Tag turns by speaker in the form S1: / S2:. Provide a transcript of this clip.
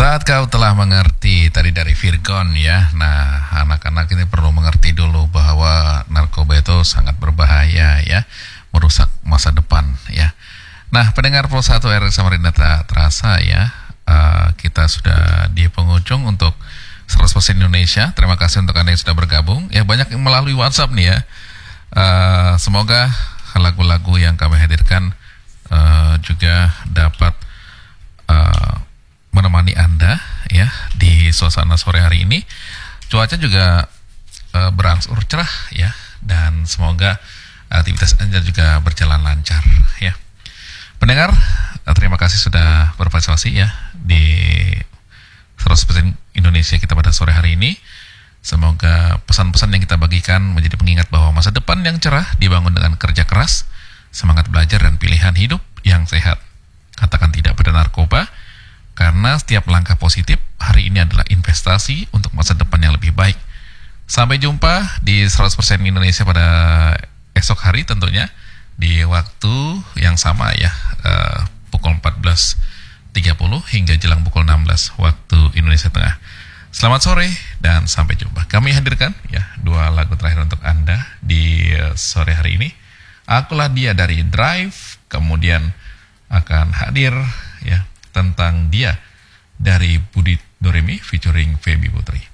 S1: Saat kau telah mengerti, tadi dari Virgon ya. Nah, anak-anak ini perlu mengerti dulu bahwa narkoba itu sangat berbahaya ya, merusak masa depan ya. Nah, pendengar Pro 1 RRI Samarinda tak terasa ya, kita sudah di penghujung untuk 100% Indonesia. Terima kasih untuk Anda yang sudah bergabung. Ya, banyak yang melalui WhatsApp nih ya. Semoga lagu-lagu yang kami hadirkan juga dapat menemani Anda ya di suasana sore hari ini. Cuaca juga berangsur cerah ya, dan semoga aktivitas Anda juga berjalan lancar ya. Pendengar, terima kasih sudah berpartisipasi ya di 100% Indonesia kita pada sore hari ini. Semoga pesan-pesan yang kita bagikan menjadi pengingat bahwa masa depan yang cerah dibangun dengan kerja keras, semangat belajar, dan pilihan hidup yang sehat. Katakan tidak pada narkoba, karena setiap langkah positif hari ini adalah investasi untuk masa depan yang lebih baik. Sampai jumpa di 100% Indonesia pada esok hari tentunya, di waktu yang sama ya, pukul 14.30 hingga jelang pukul 16 waktu Indonesia Tengah. Selamat sore dan sampai jumpa. Kami hadirkan ya 2 lagu terakhir untuk Anda di sore hari ini. Akulah Dia dari Drive, kemudian akan hadir ya tentang Dia dari Budi Doremi featuring Feby Putri.